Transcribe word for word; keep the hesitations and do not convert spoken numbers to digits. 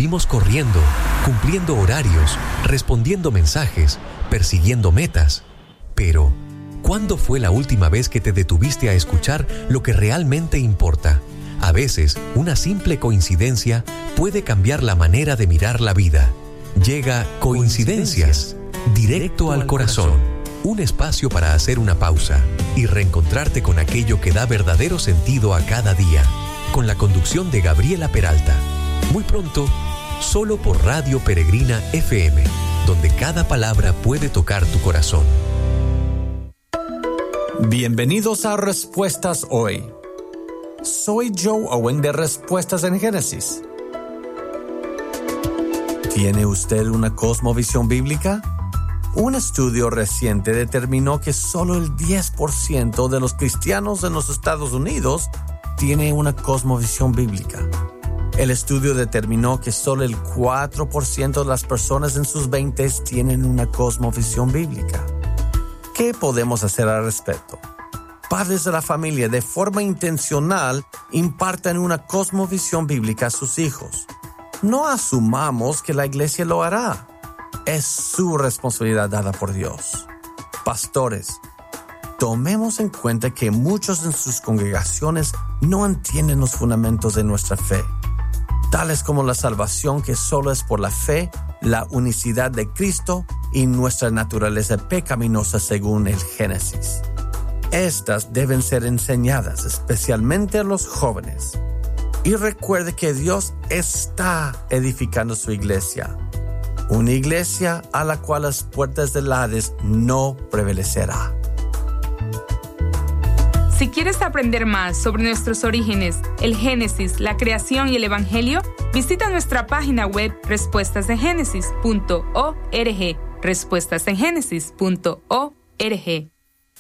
Vivimos corriendo, cumpliendo horarios, respondiendo mensajes, persiguiendo metas. Pero, ¿cuándo fue la última vez que te detuviste a escuchar lo que realmente importa? A veces, una simple coincidencia puede cambiar la manera de mirar la vida. Llega Coincidencias, directo al corazón. Un espacio para hacer una pausa y reencontrarte con aquello que da verdadero sentido a cada día. Con la conducción de Gabriela Peralta. Muy pronto, solo por Radio Peregrina F M, donde cada palabra puede tocar tu corazón. Bienvenidos a Respuestas Hoy. Soy Joe Owen de Respuestas en Génesis. ¿Tiene usted una cosmovisión bíblica? Un estudio reciente determinó que solo el diez por ciento de los cristianos en los Estados Unidos tiene una cosmovisión bíblica. El estudio determinó que solo el cuatro por ciento de las personas en sus veintes tienen una cosmovisión bíblica. ¿Qué podemos hacer al respecto? Padres de la familia, de forma intencional, impartan una cosmovisión bíblica a sus hijos. No asumamos que la iglesia lo hará. Es su responsabilidad dada por Dios. Pastores, tomemos en cuenta que muchos en sus congregaciones no entienden los fundamentos de nuestra fe, tales como la salvación que solo es por la fe, la unicidad de Cristo y nuestra naturaleza pecaminosa según el Génesis. Estas deben ser enseñadas especialmente a los jóvenes. Y recuerde que Dios está edificando su iglesia. Una iglesia a la cual las puertas del Hades no prevalecerá. Si quieres aprender más sobre nuestros orígenes, el Génesis, la creación y el Evangelio, visita nuestra página web respuestas en génesis punto org. respuestas en génesis punto org.